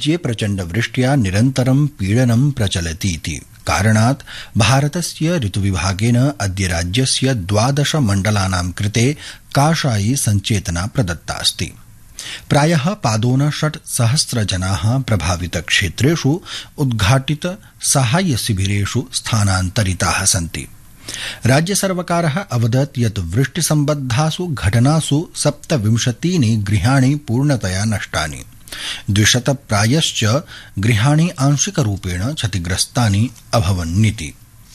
राज्ये प्रचण्डवृष्ट्या निरन्तरं पीडनं प्रचलतीति कारणात् भारतस्य ऋतुविभागेन अद्य राज्यस्य 12 मण्डलानां कृते काषायी सञ्चेतना प्रदत्ता अस्ति। प्रायः 5,600 जनाः प्रभावितक्षेत्रेषु उद्घाटित साहाय्यशिबिरेषु स्थानान्तरिताः सन्ति। राज्यसर्वकारः अवदत् यत् वृष्टिसम्बद्धासु घटनासु 27 गृहाणि पूर्णतया नष्टानि, 200 प्रायश्च गृहाणि आंशिकरूपेण क्षतिग्रस्तानि अभवन्निति।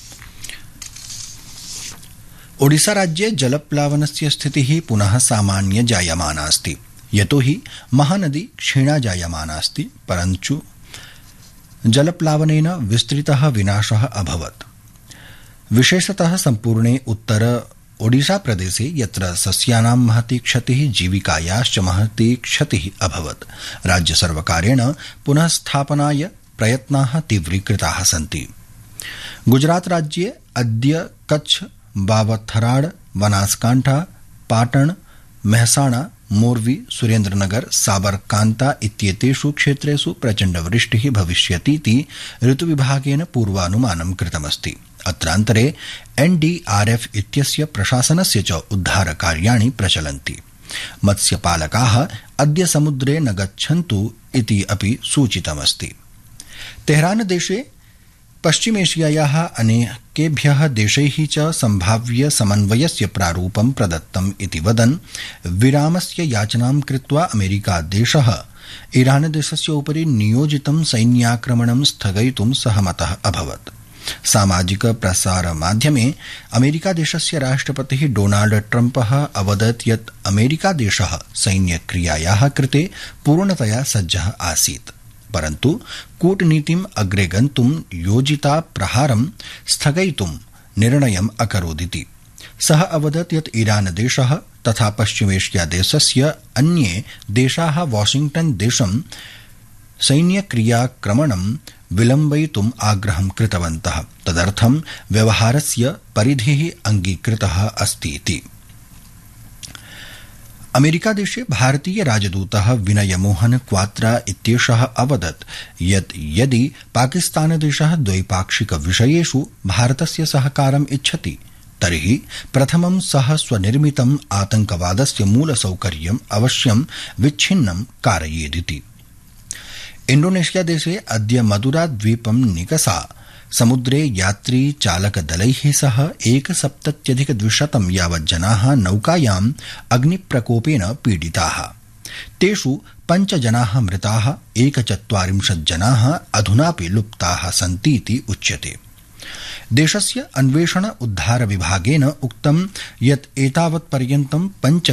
ओडिशाराज्ये जलप्लावनस्य स्थितिः पुनः सामान्य जायमाना अस्ति, यतोहि महानदी क्षीणा जायमाना अस्ति, परन्तु जलप्लावनेन विस्तृतः विनाशः अभवत्। विशेषतः सम्पूर्णे उत्तर ओडिशा प्रदेशे यत्र सस्यानां महती क्षतिः जीविकायाश्च महती क्षतिः अभवत्। राज्यसर्वकारेण पुनः स्थापनाय प्रयत्नाः तीव्रीकृताः सन्ति। गुजरात राज्ये अद्य कच्छ, बावथराड, बनासकांठा, पाटण, मेहसाणा, मोरवी, सुरेन्द्रनगर, साबरकांता इत्येतेषु क्षेत्रेषु प्रचण्डवृष्टिः भविष्यतीति ऋतुविभागेन पूर्वानुमानं कृतमस्ति। अत्रान्तरे एनडीआरएफ इत्यस्य प्रशासनस्य च उद्धारकार्याणि प्रचलन्ति। मत्स्यपालकाः अद्य समुद्रे न गच्छन्तु इति अपि सूचितमस्ति। तेहरान देशे पश्चिमेशियायाः अनेकेभ्यः देशैः च सम्भाव्य समन्वयस्य प्रारूपं प्रदत्तम् इति वदन् विरामस्य याचनां कृत्वा अमेरिकादेशः ईरानदेशस्य उपरि नियोजितं सैन्याक्रमणं स्थगयितुं सहमतः अभवत्। सामाजिक प्रसार माध्यमे अमेरिकादेशस्य राष्ट्रपतिः डोनाल्ड ट्रम्पः अवदत् यत् अमेरिकादेशः सैन्यक्रियायाः कृते पूर्णतया सज्जः आसीत्, परन्तु कूटनीतिम् अग्रे गन्तुं योजिता प्रहारं स्थगयितुं निर्णयम् अकरोदिति। सः अवदत् यत् ईरानदेशः तथा पश्चिमेशियादेशस्य अन्ये देशाः वाशिंग्टन देशं सैन्यक्रियाक्रमणं विलम्बयितुम् आग्रहं कृतवन्तः, तदर्थं व्यवहारस्य परिधिः अंगीकृतः अस्तीति। अमेरिकादेशे भारतीय राजदूतः विनय मोहन क्वात्रा इत्येषः अवदत् यत् यदि पाकिस्तानदेशः द्वैपाक्षिक विषयेषु भारतस्य सहकारम् इच्छति तर्हि प्रथमं सः स्वनिर्मितम् आतंकवादस्य मूलसौकर्यम् अवश्यं विच्छिन्नं कारयेदिति। इंडोनेशिया देशे अद्य मदुरा द्वीपं निकषा समुद्रे यात्री चालकदलैः सह 1,70,200 यावत् जनाः नौकायाम् अग्निप्रकोपेन पीडिताः। तेषु 5 जनाः मृताः, 41 जनाः अधुनापि लुप्ताः सन्तीति उच्यते। देशस्य अन्वेषण उद्धार विभागेन उक्तं यत् एतावत्पर्यन्तं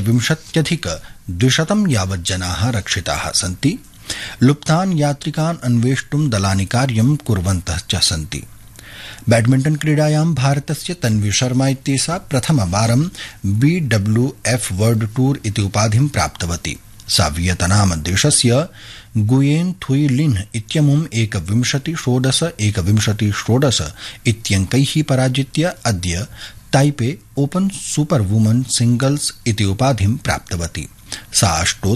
25,200 यावत् जनाः रक्षिताः सन्ति। लुप्तान् यात्रिकान् अन्वेष्टुं दलानि कार्यं कुर्वन्तः च सन्ति। बैडमिंटन क्रीडायां भारतस्य तन्वी शर्मा इत्येषा प्रथमवारं BWF वर्ल्ड टूर इति उपाधिं प्राप्तवती। सा वियतनाम देशस्य गुयेन थुई लिन इत्यमुं 21-16, 21-16 इत्यङ्कैः पराजित्य अद्य Taipei open super woman singles इति उपाधिं प्राप्तवती। सा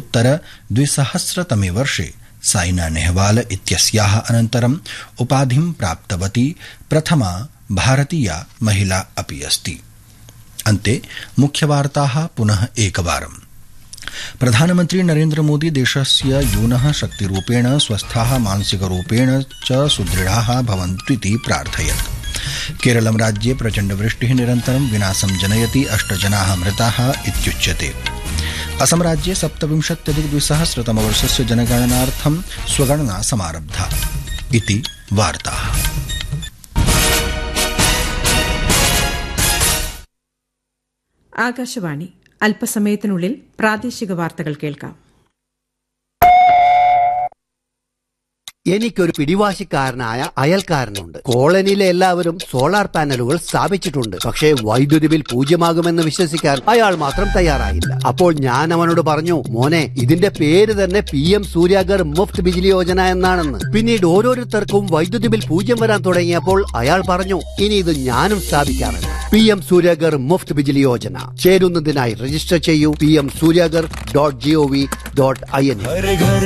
2008 वर्षे साइना नेहवाल इत्यस्याः अनन्तरम् उपाधिं प्राप्तवती प्रथमा भारतीया महिला अपि अस्ति। अन्ते मुख्यवार्ताः पुनः एकवारम्। प्रधानमन्त्री नरेन्द्र मोदी देशस्य यूनः शक्तिरूपेण स्वस्थाः मानसिकरूपेण च सुदृढाः भवन्तुइति प्रार्थयत्। केरलं राज्ये प्रचण्डवृष्टिः निरन्तरं विनाशं जनयति, 8 जनाः मृताः इत्युच्यते। असम राज्ये 27,200 वर्षस्य जनगणनार्थं स्वगणना समारब्धा इति वार्ताः। ആകാശവാണി അല്പസമയത്തിനുള്ളിൽ പ്രാദേശിക വാർത്തകൾ കേൾക്കാം. എനിക്കൊരു പിടിവാശിക്കാരനായ അയൽക്കാരനുണ്ട്. കോളനിയിലെ എല്ലാവരും സോളാർ പാനലുകൾ സ്ഥാപിച്ചിട്ടുണ്ട്. പക്ഷേ വൈദ്യുതി ബിൽ 0 വിശ്വസിക്കാൻ അയാൾ മാത്രം തയ്യാറായില്ല. അപ്പോൾ ഞാൻ അവനോട് പറഞ്ഞു, മോനെ, ഇതിന്റെ പേര് തന്നെ PM സൂര്യാഗർ മുഫ്ത് ബിജിലി യോജന എന്നാണെന്ന്. പിന്നീട് ഓരോരുത്തർക്കും വൈദ്യുതി ബിൽ 0 വരാൻ തുടങ്ങിയപ്പോൾ അയാൾ പറഞ്ഞു, ഇനി ഇത് ഞാനും സ്ഥാപിക്കാമെന്ന്. PM സൂര്യാഗർ മുഫ്ത് ബിജിലി യോജന ചേരുന്നതിനായി രജിസ്റ്റർ ചെയ്യൂ. PMSuryagar.gov.in.